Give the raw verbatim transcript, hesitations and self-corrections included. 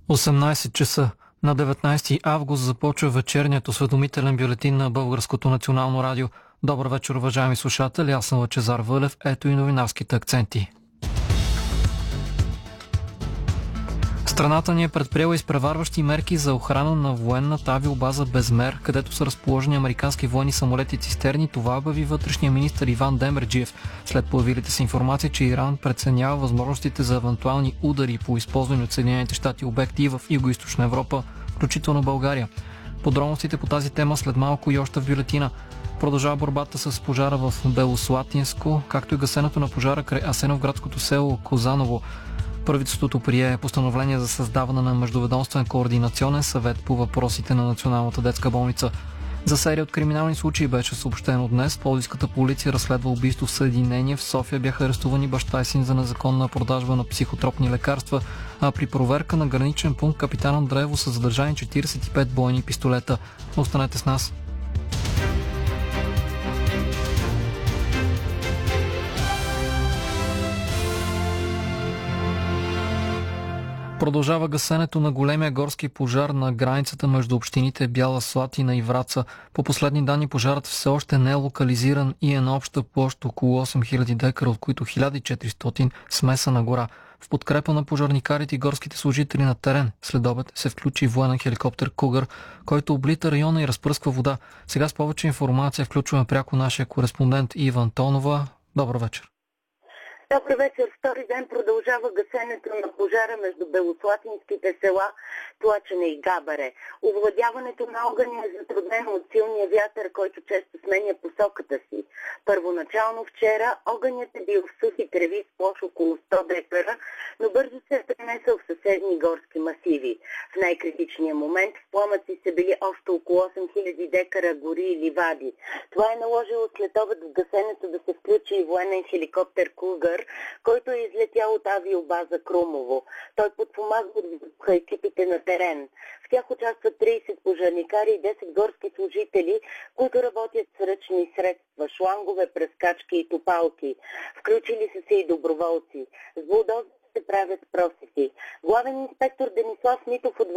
осемнайсет часа на деветнайсети август започва вечерният осведомителен бюлетин на Българското национално радио. Добър вечер, уважаеми слушатели, аз съм Лъчезар Вълев. Ето и новинарските акценти. Страната ни е предприела изпреварващи мерки за охрана на военната авиобаза Безмер, където са разположени американски военни самолети цистерни. Това обяви вътрешния министър Иван Демерджиев след появилите се информации, че Иран преценява възможностите за евентуални удари по използвани от Съединените щати обекти в Югоизточна Европа, включително България. Подробностите по тази тема след малко и още в бюлетина. Продължава борбата с пожара в Белослатинско, както и гасенето на пожара край Асеновградското село Козаново. Правителството прие постановление за създаване на междуведомствен координационен съвет по въпросите на Националната детска болница. За серия от криминални случаи беше съобщено днес. Пловдивската полиция разследва убийство в Съединение. В София бяха арестувани баща и син за незаконна продажба на психотропни лекарства, а при проверка на граничен пункт Капитан Андреево са задържани четирийсет и пет бойни пистолета. Останете с нас. Продължава гасенето на големия горски пожар на границата между общините Бяла Слатина и Враца. По последни данни пожарът все още не е локализиран и е на обща площ около осем хиляди декара, от които хиляда и четиристотин смесена гора. В подкрепа на пожарникарите и горските служители на терен след обед се включи военен хеликоптер Кугър, който облита района и разпръсква вода. Сега с повече информация включваме пряко нашия кореспондент Ива Тонова. Добър вечер. Добър вечер. Втори ден продължава гасенето на пожара между белослатинските села Тлачене и Габаре. Овладяването на огъня е затруднено от силния вятър, който често сменя посоката си. Първоначално вчера огънят е бил в сухи треви с площ около сто декара, но бързо се е пренесъл в съседни горски масиви. В най-критичния момент в пламъци са били още около осем хиляди декара гори и ливади. Това е наложило след обед в гасенето да се включи и военен хеликоптер Кугър, който е излетял от авиобаза Крумово. Той подпомага екипите на терен. В тях участват трийсет пожарникари и десет горски служители, които работят с ръчни средства, шлангове, прескачки и топалки. Включили са се и доброволци. С булдозери се правят просеки. Главен инспектор Денислав Митов от